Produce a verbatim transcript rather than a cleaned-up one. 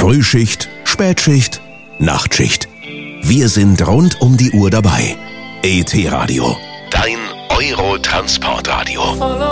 Frühschicht, Spätschicht, Nachtschicht. Wir sind rund um die Uhr dabei. E T Radio, dein Euro-Transportradio.